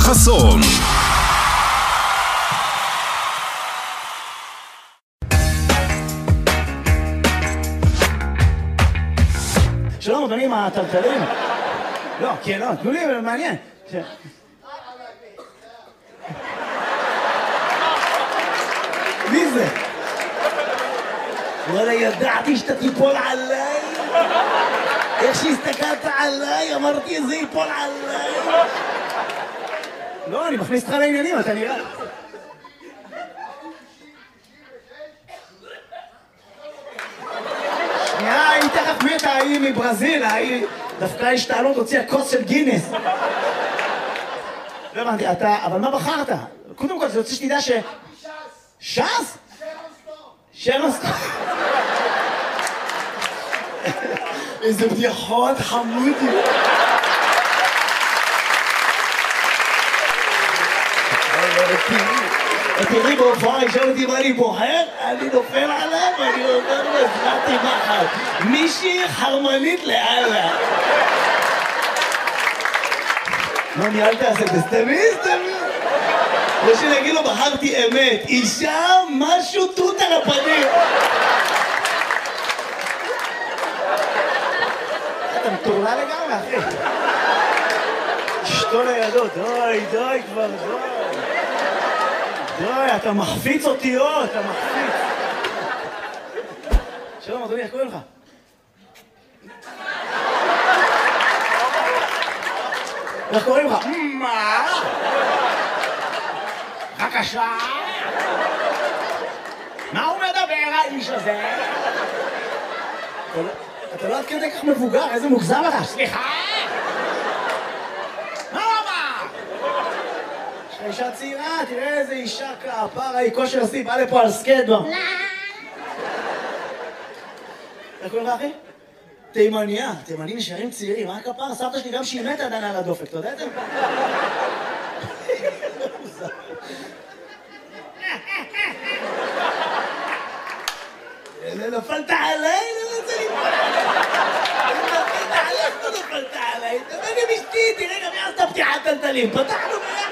חסון. שלום אדוני, מה הטלטלים? לא, כן, לא, תנו לי, מעניין. מי זה? וואלה, ידעתי שאתה תיפול עליי. איך שהסתכלת עליי, אמרתי איזה ייפול עליי. לא, אני מכניס אותך לעניינים, אתה נראה. שנייה, היא תכף מתה, היא מברזיל, היא דווקא השתעלות הוציאה כוס של גינס. לא הבנתי, אתה, אבל מה בחרת? קודם כל, זה רוצה שתדע ש... ש"ס? שרון סטון. איזה בדיחות חמודי. תראי בהופעה, ישאל אותי מה אני בוחר, אני נופל עליו, אני אומר לו, הזמנתי מחר. מישהי חרמנית לאללה. מה ניהלת עשה? סתמי. או שנגיד לו, בחרתי אמת. אישה, משהו תות על הפנים. אתה מטורלה לגמרי, אחי. אשתו לידו, די כבר, די, אתה מחפיץ אותיות, אתה מחפיץ. שלום, אדוני, איך קוראים לך? איך קוראים לך? מה? בבקשה? מה הוא מדבר, האיש הזה? אתה לא עד כדי כך מבוגר, איזה מוגזם אתה? סליחה? מה הוא אמר? יש לך אישה צעירה, תראה איזה אישה כפרה, היא כושר השיא, באה לפה על סקייטבורד. איך קוראים לך, אחי? תימניה, תימנים נשארים צעירים, מה הכפרה? סבתא שלי גם שהיא מתה עדיין על הדופק, אתה יודע את זה? נפלת עליי? לא רוצה ליפול עליי. נפלת עליי, לא נפלת עליי. תבוא עם אשתי, תראה גם יעשת פתיחת טלטלים. פתחנו ביחד.